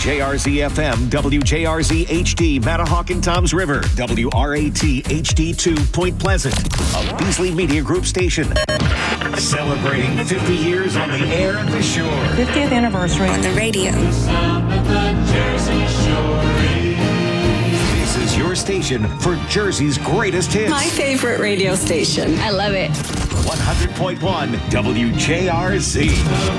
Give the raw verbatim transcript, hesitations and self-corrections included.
J R Z F M, W J R Z H D, Matahawk and Toms River, W R A T H D two, Point Pleasant, a Beasley Media Group station. Celebrating fifty years on the air and the shore. fiftieth anniversary on the radio. This is your station for Jersey's greatest hits. My favorite radio station. I love it. one hundred point one W J R Z.